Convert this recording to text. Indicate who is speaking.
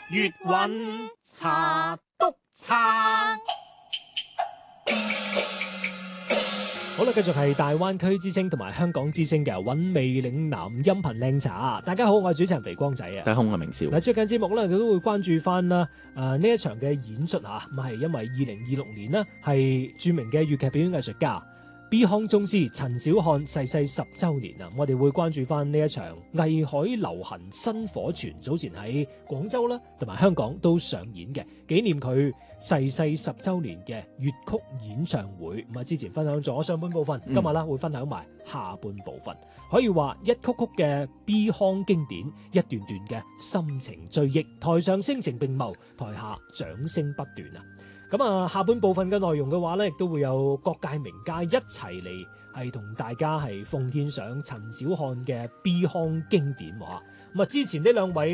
Speaker 1: 粵韻茶督撐。
Speaker 2: 好啦，繼續係大灣區之聲同埋香港之聲嘅韻味嶺南音頻靚茶。大家好，我係主持人肥光仔啊。
Speaker 3: 大家好，我係明少。
Speaker 2: 嗱，最近節目咧就都會關注翻啦，呢一場嘅演出嚇，咁係因為2026年呢係著名嘅粵劇表演藝術家 B 康宗師陳小漢逝世10週年啊！我哋會關注翻呢一場藝海流行新火傳，早前喺廣州啦同埋香港都上演嘅紀念佢逝世10週年嘅粵曲演唱會。咁啊，之前分享咗上半部分，今日啦會分享埋下半部分。可以話一曲曲嘅 B 康經典，一段段嘅深情追憶，台上聲情並茂，台下掌聲不斷啊！咁啊，下半部分嘅內容嘅話咧，亦都會有各界名家一齊嚟，係同大家係奉獻上陳小漢嘅 B 康經典喎。咁啊，之前呢兩位